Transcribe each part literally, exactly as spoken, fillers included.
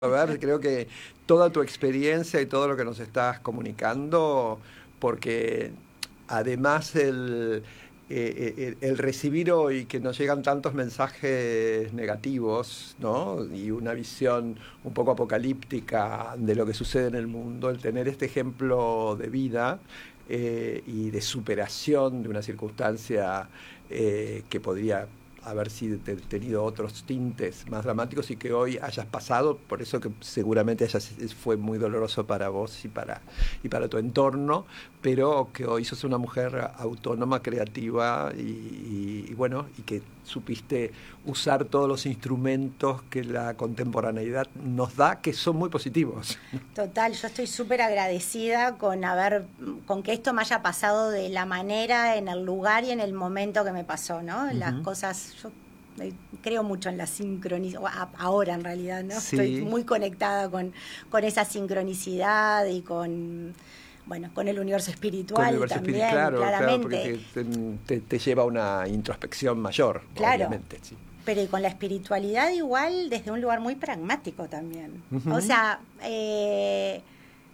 A ver, creo que toda tu experiencia y todo lo que nos estás comunicando, porque además el, eh, el, el recibir hoy que nos llegan tantos mensajes negativos, ¿no? Y una visión un poco apocalíptica de lo que sucede en el mundo, el tener este ejemplo de vida eh, y de superación de una circunstancia eh, que podría haber sido tenido otros tintes más dramáticos y que hoy hayas pasado, por eso que seguramente hayas, fue muy doloroso para vos y para, y para tu entorno, pero que hoy sos una mujer autónoma, creativa y, y, y bueno, y que supiste usar todos los instrumentos que la contemporaneidad nos da, que son muy positivos. Total, yo estoy súper agradecida con haber, con que esto me haya pasado de la manera, en el lugar y en el momento que me pasó, ¿no? Uh-huh. Las cosas, yo creo mucho en la sincronicidad, ahora en realidad, ¿no? Sí. Estoy muy conectada con, con esa sincronicidad y con... Bueno, con el universo espiritual el universo también, espíritu, claro, claramente. Claro, porque te, te, te lleva a una introspección mayor, claro, obviamente. Sí. Pero y con la espiritualidad igual desde un lugar muy pragmático también. Uh-huh. O sea, eh,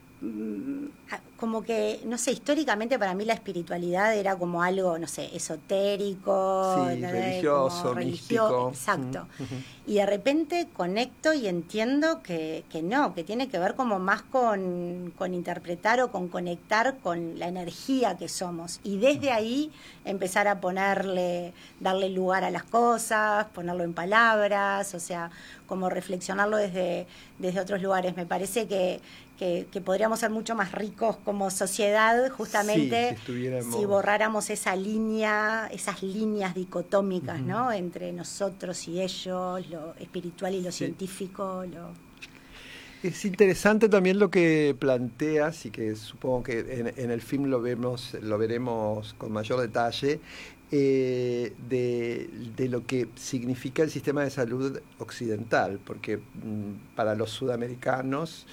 como que, no sé, históricamente para mí la espiritualidad era como algo, no sé, esotérico, sí, religioso, místico. Exacto. Uh-huh. Y de repente conecto y entiendo que, que no, que tiene que ver como más con, con interpretar o con conectar con la energía que somos. Y desde ahí empezar a ponerle, darle lugar a las cosas, ponerlo en palabras, o sea, como reflexionarlo desde, desde otros lugares. Me parece que Que, que podríamos ser mucho más ricos como sociedad, justamente, sí, si, si borráramos esa línea, esas líneas dicotómicas, uh-huh. ¿no? Entre nosotros y ellos, lo espiritual y lo sí. científico. Lo... Es interesante también lo que planteas y que supongo que en, en el film lo vemos, lo veremos con mayor detalle. Eh, de, de lo que significa el sistema de salud occidental, porque mm, para los sudamericanos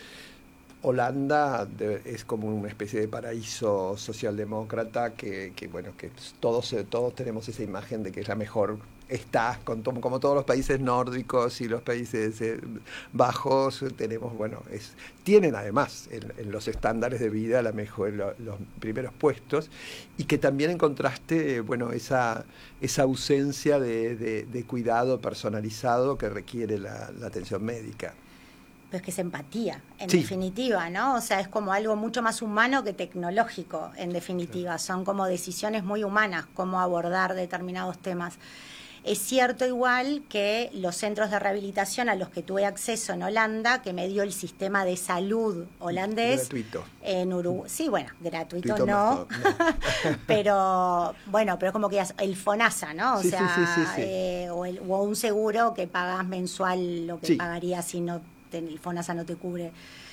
Holanda de, es como una especie de paraíso socialdemócrata que, que bueno, que todos, todos tenemos esa imagen de que es la mejor, está, con, como todos los países nórdicos y los países eh, bajos, tenemos, bueno, es, tienen además en, en los estándares de vida la mejor, lo, los primeros puestos, y que también encontraste, bueno, esa, esa ausencia de, de, de cuidado personalizado que requiere la, la atención médica. Es que es empatía, en sí. definitiva, ¿no? O sea, es como algo mucho más humano que tecnológico, en definitiva. Claro. Son como decisiones muy humanas, cómo abordar determinados temas. Es cierto igual que los centros de rehabilitación a los que tuve acceso en Holanda, que me dio el sistema de salud holandés. Gratuito. En Uruguay. Sí, bueno, gratuito, gratuito no. no. pero, bueno, pero es como que el FONASA, ¿no? O sí, sea, sí, sí, sí, sí. Eh, o, el, o un seguro que pagás mensual lo que sí. pagarías si no el FONASA no te cubre.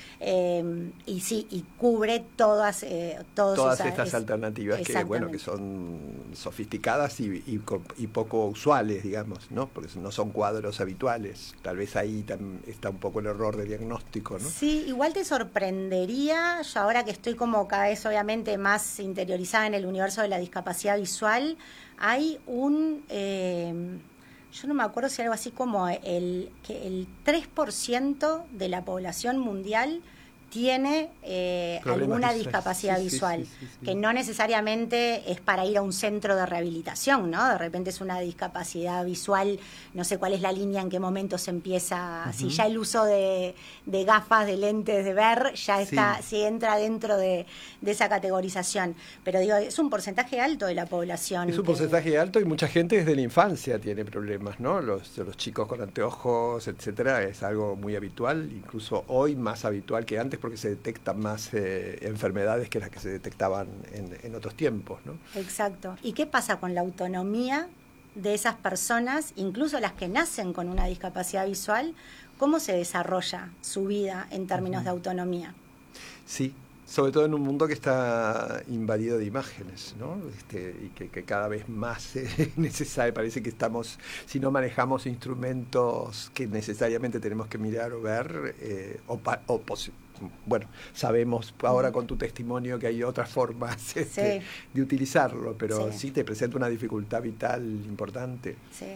Eh, y sí, y cubre todas eh, todos todas esa, estas es, alternativas que bueno que son sofisticadas y, y, y poco usuales, digamos, ¿no? Porque no son cuadros habituales. Tal vez ahí tam, está un poco el error de diagnóstico, ¿no? Sí, igual te sorprendería, yo ahora que estoy como cada vez obviamente más interiorizada en el universo de la discapacidad visual, hay un... Eh, yo no me acuerdo si algo así como el que el tres por ciento de la población mundial tiene eh, alguna discapacidad sí, visual, sí, sí, sí, sí. que no necesariamente es para ir a un centro de rehabilitación, ¿no? De repente es una discapacidad visual, no sé cuál es la línea, en qué momento se empieza, uh-huh. si ya el uso de, de gafas, de lentes de ver, ya está, sí. si entra dentro de, de esa categorización. Pero digo, es un porcentaje alto de la población. Es un que... porcentaje alto y mucha gente desde la infancia tiene problemas, ¿no? Los, los chicos con anteojos, etcétera, es algo muy habitual, incluso hoy más habitual que antes, porque se detectan más eh, enfermedades que las que se detectaban en, en otros tiempos, ¿no? Exacto. ¿Y qué pasa con la autonomía de esas personas, incluso las que nacen con una discapacidad visual? ¿Cómo se desarrolla su vida en términos uh-huh. de autonomía? Sí, sobre todo en un mundo que está invadido de imágenes, ¿no? Este, y que, que cada vez más es necesario. Parece que estamos, si no manejamos instrumentos que necesariamente tenemos que mirar o ver, eh, o, pa, o posi- bueno, sabemos ahora con tu testimonio que hay otras formas este, sí. de utilizarlo, pero sí. sí te presenta una dificultad vital importante. Sí.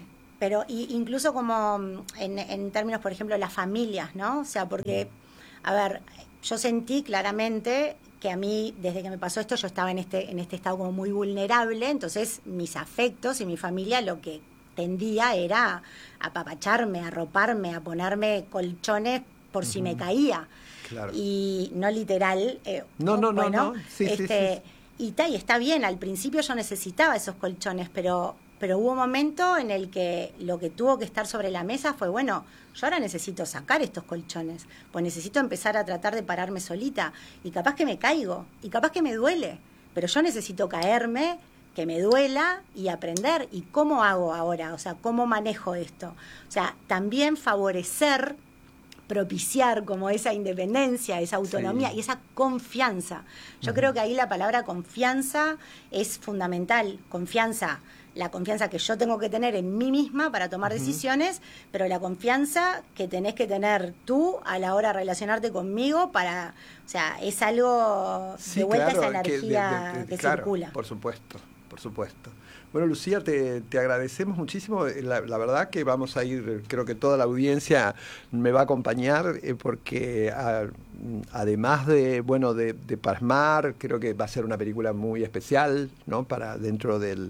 pero y, incluso como en, en términos, por ejemplo, las familias, ¿no? O sea, porque, a ver, yo sentí claramente que a mí, desde que me pasó esto, yo estaba en este, en este estado como muy vulnerable, entonces mis afectos y mi familia lo que tendía era a apapacharme, a arroparme, a ponerme colchones por uh-huh. si me caía. Claro. Y no literal. Eh, no, no, bueno, no, no. Sí, este, sí, sí. Y, ta, y está bien, al principio yo necesitaba esos colchones, pero, pero hubo un momento en el que lo que tuvo que estar sobre la mesa fue, bueno, yo ahora necesito sacar estos colchones, pues necesito empezar a tratar de pararme solita, y capaz que me caigo, y capaz que me duele, pero yo necesito caerme, que me duela y aprender. ¿Y cómo hago ahora? O sea, ¿cómo manejo esto? O sea, también favorecer, propiciar como esa independencia, esa autonomía sí. y esa confianza. Yo uh-huh. creo que ahí la palabra confianza es fundamental. Confianza, la confianza que yo tengo que tener en mí misma para tomar uh-huh. decisiones, pero la confianza que tenés que tener tú a la hora de relacionarte conmigo para, o sea, es algo sí, de vuelta claro, esa energía que, de, de, de, que claro, circula. Por supuesto, por supuesto. Bueno, Lucía, te, te agradecemos muchísimo. La, la verdad que vamos a ir, creo que toda la audiencia me va a acompañar, eh, porque a, además de, bueno, de, de pasmar, creo que va a ser una película muy especial, ¿no? Para dentro del,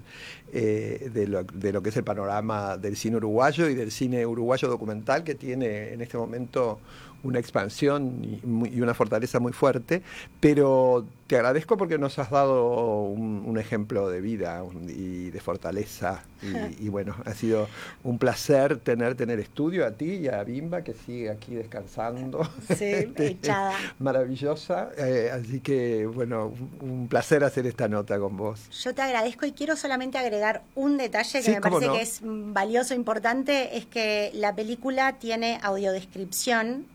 eh, de, lo, de lo que es el panorama del cine uruguayo y del cine uruguayo documental, que tiene en este momento una expansión y, y una fortaleza muy fuerte, pero te agradezco porque nos has dado un, un ejemplo de vida un, y de fortaleza y, y bueno, ha sido un placer tenerte en el estudio, a ti y a Bimba, que sigue aquí descansando. Sí, echada. Maravillosa, eh, así que bueno, un, un placer hacer esta nota con vos. Yo te agradezco y quiero solamente agregar un detalle que sí, me parece no. que es valioso, importante, es que la película tiene audiodescripción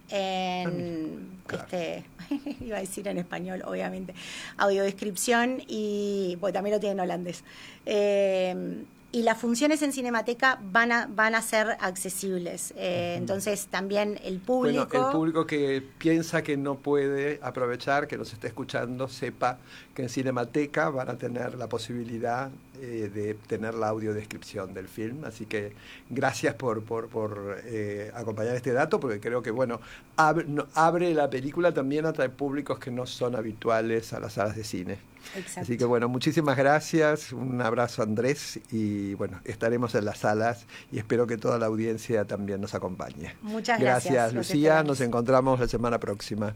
en claro. este iba a decir en español, obviamente, audiodescripción, y pues también lo tiene en holandés. Eh, y las funciones en Cinemateca van a van a ser accesibles. Eh, uh-huh. Entonces también el público... Bueno, el público que piensa que no puede aprovechar, que nos está escuchando, sepa que en Cinemateca van a tener la posibilidad eh, de tener la audiodescripción del film. Así que gracias por, por, por eh, acompañar este dato, porque creo que, bueno, abre, no, abre la película también a traer públicos que no son habituales a las salas de cine. Exacto. Así que bueno, muchísimas gracias, un abrazo Andrés y bueno, estaremos en las salas y espero que toda la audiencia también nos acompañe. Muchas gracias. Gracias, Lucía, nos encontramos la semana próxima.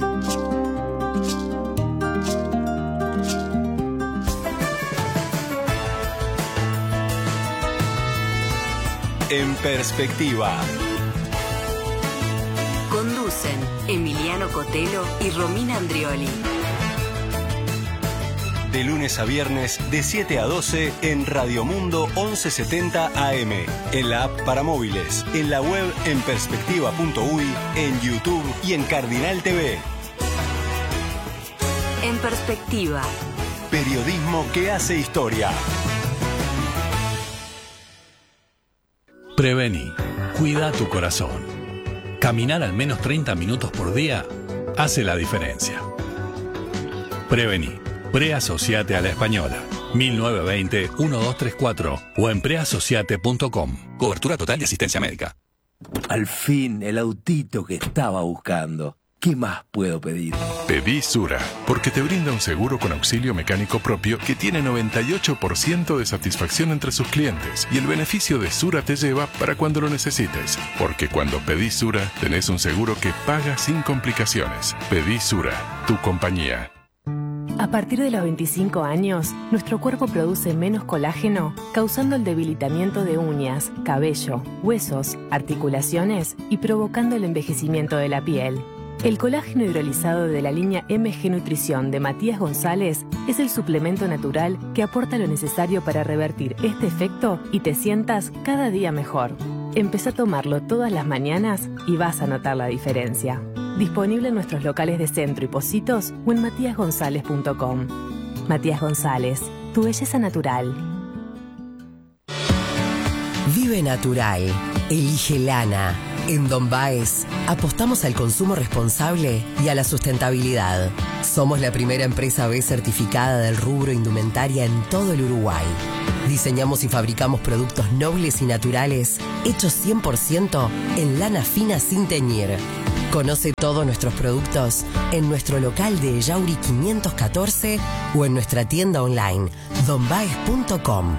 En Perspectiva. Conducen Emiliano Cotelo y Romina Andrioli. De lunes a viernes, de siete a doce, en Radio Mundo once setenta A M, en la app para móviles, en la web en perspectiva punto uy, en YouTube y en Cardinal T V. En Perspectiva. Periodismo que hace historia. Prevení. Cuida tu corazón. Caminar al menos treinta minutos por día hace la diferencia. Prevení. Preasociate a la Española. mil novecientos veinte, doce treinta y cuatro o en preasociate punto com. Cobertura total de asistencia médica. Al fin, el autito que estaba buscando. ¿Qué más puedo pedir? Pedí Sura, porque te brinda un seguro con auxilio mecánico propio que tiene noventa y ocho por ciento de satisfacción entre sus clientes, y el beneficio de Sura te lleva para cuando lo necesites. Porque cuando pedís Sura, tenés un seguro que paga sin complicaciones. Pedí Sura, tu compañía. A partir de los veinticinco años, nuestro cuerpo produce menos colágeno, causando el debilitamiento de uñas, cabello, huesos, articulaciones y provocando el envejecimiento de la piel. El colágeno hidrolizado de la línea M G Nutrición de Matías González es el suplemento natural que aporta lo necesario para revertir este efecto y te sientas cada día mejor. Empezá a tomarlo todas las mañanas y vas a notar la diferencia. Disponible en nuestros locales de Centro y Pocitos o en matías gonzález punto com. Matías González, tu belleza natural. Vive natural. Elige lana. En Don Baez apostamos al consumo responsable y a la sustentabilidad. Somos la primera empresa B certificada del rubro indumentaria en todo el Uruguay. Diseñamos y fabricamos productos nobles y naturales, hechos cien por ciento en lana fina sin teñir. Conoce todos nuestros productos en nuestro local de Ellauri quinientos catorce o en nuestra tienda online, donbaes punto com.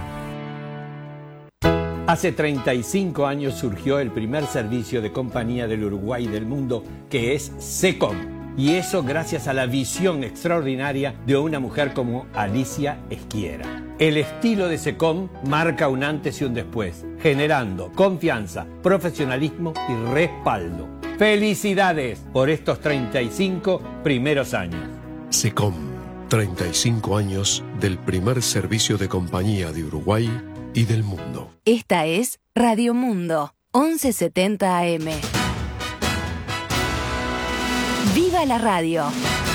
Hace treinta y cinco años surgió el primer servicio de compañía del Uruguay y del mundo, que es SECOM. Y eso gracias a la visión extraordinaria de una mujer como Alicia Esquiera. El estilo de SECOM marca un antes y un después, generando confianza, profesionalismo y respaldo. ¡Felicidades por estos treinta y cinco primeros años! SECOM, treinta y cinco años del primer servicio de compañía de Uruguay y del mundo. Esta es Radio Mundo, once setenta A M. ¡Viva la radio!